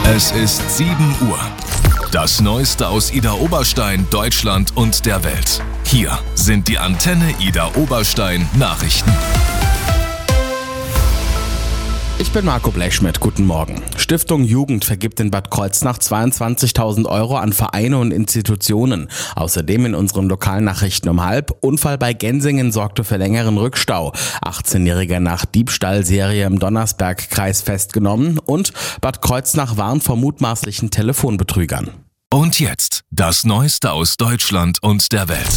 Es ist 7 Uhr. Das Neueste aus Idar Oberstein, Deutschland und der Welt. Hier sind die Antenne Idar Oberstein Nachrichten. Ich bin Marco Blechschmidt, guten Morgen. Stiftung Jugend vergibt in Bad Kreuznach 22.000 € an Vereine und Institutionen. Außerdem in unseren lokalen Nachrichten um 12:30. Unfall bei Gensingen sorgte für längeren Rückstau. 18-Jähriger nach Diebstahlserie im Donnersbergkreis festgenommen. Und Bad Kreuznach warnt vor mutmaßlichen Telefonbetrügern. Und jetzt das Neueste aus Deutschland und der Welt.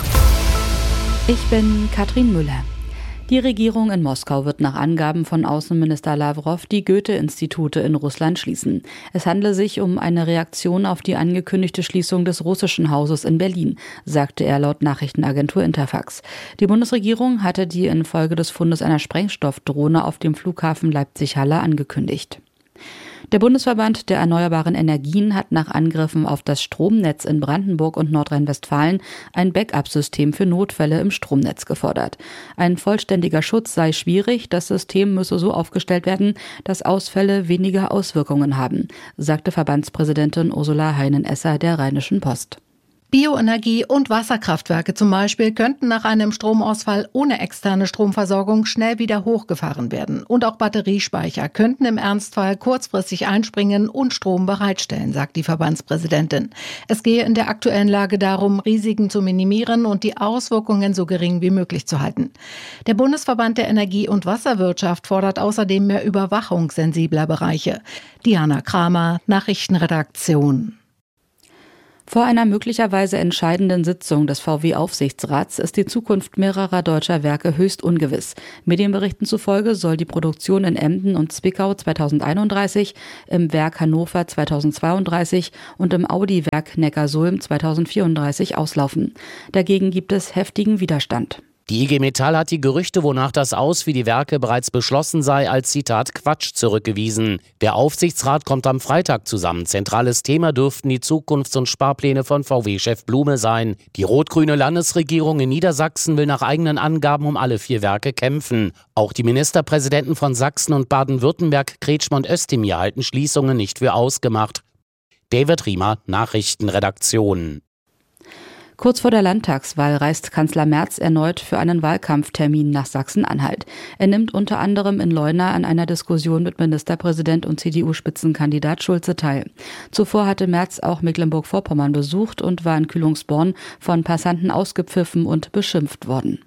Ich bin Katrin Müller. Die Regierung in Moskau wird nach Angaben von Außenminister Lawrow die Goethe-Institute in Russland schließen. Es handle sich um eine Reaktion auf die angekündigte Schließung des russischen Hauses in Berlin, sagte er laut Nachrichtenagentur Interfax. Die Bundesregierung hatte die infolge des Fundes einer Sprengstoffdrohne auf dem Flughafen Leipzig-Halle angekündigt. Der Bundesverband der erneuerbaren Energien hat nach Angriffen auf das Stromnetz in Brandenburg und Nordrhein-Westfalen ein Backup-System für Notfälle im Stromnetz gefordert. Ein vollständiger Schutz sei schwierig, das System müsse so aufgestellt werden, dass Ausfälle weniger Auswirkungen haben, sagte Verbandspräsidentin Ursula Heinen-Esser der Rheinischen Post. Bioenergie- und Wasserkraftwerke zum Beispiel könnten nach einem Stromausfall ohne externe Stromversorgung schnell wieder hochgefahren werden. Und auch Batteriespeicher könnten im Ernstfall kurzfristig einspringen und Strom bereitstellen, sagt die Verbandspräsidentin. Es gehe in der aktuellen Lage darum, Risiken zu minimieren und die Auswirkungen so gering wie möglich zu halten. Der Bundesverband der Energie- und Wasserwirtschaft fordert außerdem mehr Überwachung sensibler Bereiche. Diana Kramer, Nachrichtenredaktion. Vor einer möglicherweise entscheidenden Sitzung des VW-Aufsichtsrats ist die Zukunft mehrerer deutscher Werke höchst ungewiss. Medienberichten zufolge soll die Produktion in Emden und Zwickau 2031, im Werk Hannover 2032 und im Audi-Werk Neckarsulm 2034 auslaufen. Dagegen gibt es heftigen Widerstand. Die IG Metall hat die Gerüchte, wonach das Aus wie die Werke bereits beschlossen sei, als Zitat Quatsch zurückgewiesen. Der Aufsichtsrat kommt am Freitag zusammen. Zentrales Thema dürften die Zukunfts- und Sparpläne von VW-Chef Blume sein. Die rot-grüne Landesregierung in Niedersachsen will nach eigenen Angaben um alle 4 Werke kämpfen. Auch die Ministerpräsidenten von Sachsen und Baden-Württemberg, Kretschmer und Özdemir, halten Schließungen nicht für ausgemacht. David Riemer, Nachrichtenredaktion. Kurz vor der Landtagswahl reist Kanzler Merz erneut für einen Wahlkampftermin nach Sachsen-Anhalt. Er nimmt unter anderem in Leuna an einer Diskussion mit Ministerpräsident und CDU-Spitzenkandidat Schulze teil. Zuvor hatte Merz auch Mecklenburg-Vorpommern besucht und war in Kühlungsborn von Passanten ausgepfiffen und beschimpft worden.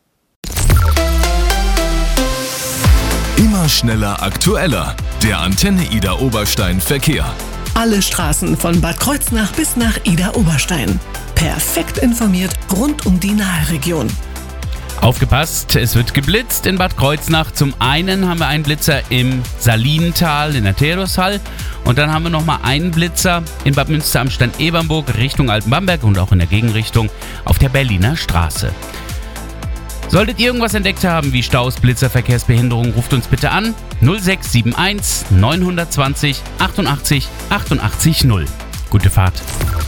Immer schneller, aktueller. Der Antenne Idar Oberstein Verkehr. Alle Straßen von Bad Kreuznach bis nach Idar Oberstein. Perfekt informiert rund um die Nahregion. Aufgepasst, es wird geblitzt in Bad Kreuznach. Zum einen haben wir einen Blitzer im Salinental in der Theodorshall und dann haben wir nochmal einen Blitzer in Bad Münster am Stand Ebernburg Richtung Altenbamberg und auch in der Gegenrichtung auf der Berliner Straße. Solltet ihr irgendwas entdeckt haben wie Staus, Blitzer, Verkehrsbehinderung, ruft uns bitte an 0671 920 88 88 0. Gute Fahrt.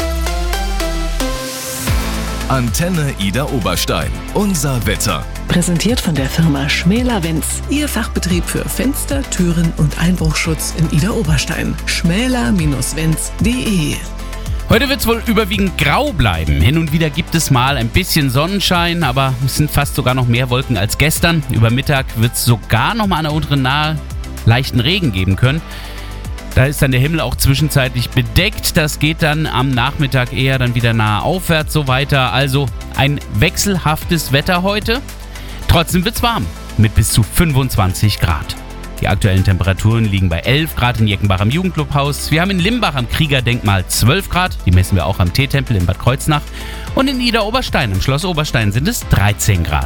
Antenne Idar Oberstein. Unser Wetter. Präsentiert von der Firma Schmäler-Wenz. Ihr Fachbetrieb für Fenster, Türen und Einbruchschutz in Idar Oberstein. schmäler-wenz.de. Heute wird es wohl überwiegend grau bleiben. Hin und wieder gibt es mal ein bisschen Sonnenschein, aber es sind fast sogar noch mehr Wolken als gestern. Über Mittag wird es sogar noch mal an der unteren Nahe leichten Regen geben können. Da ist dann der Himmel auch zwischenzeitlich bedeckt. Das geht dann am Nachmittag eher dann wieder nahe aufwärts so weiter. Also ein wechselhaftes Wetter heute. Trotzdem wird es warm mit bis zu 25 Grad. Die aktuellen Temperaturen liegen bei 11 Grad in Jeckenbach am Jugendclubhaus. Wir haben in Limbach am Kriegerdenkmal 12 Grad. Die messen wir auch am Teetempel in Bad Kreuznach. Und in Idar Oberstein, im Schloss Oberstein, sind es 13 Grad.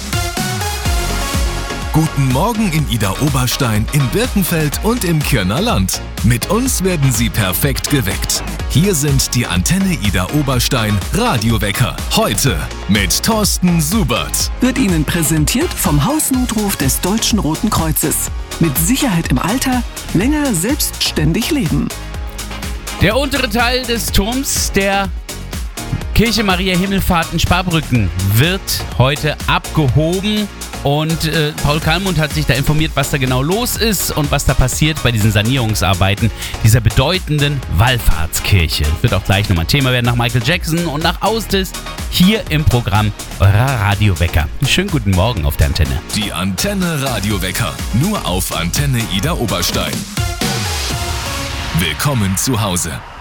Guten Morgen in Idar Oberstein, im Birkenfeld und im Kirner Land. Mit uns werden Sie perfekt geweckt. Hier sind die Antenne Idar Oberstein Radiowecker. Heute mit Thorsten Subert. Wird Ihnen präsentiert vom Hausnotruf des Deutschen Roten Kreuzes. Mit Sicherheit im Alter, länger selbstständig leben. Der untere Teil des Turms der Kirche Maria Himmelfahrt in Sparbrücken wird heute abgehoben. Und Paul Kallmund hat sich da informiert, was da genau los ist und was da passiert bei diesen Sanierungsarbeiten dieser bedeutenden Wallfahrtskirche. Wird auch gleich nochmal ein Thema werden nach Michael Jackson und nach Austis hier im Programm eurer Radiowecker. Schönen guten Morgen auf der Antenne. Die Antenne Radiowecker, nur auf Antenne Ida Oberstein. Willkommen zu Hause.